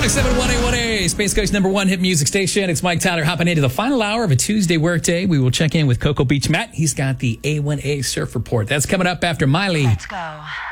107 1A1A, Space Coast #1 hit music station. It's Mike Tyler hopping into the final hour of a Tuesday workday. We will check in with Cocoa Beach Matt. He's got the A1A Surf Report. That's coming up after Miley. Let's go.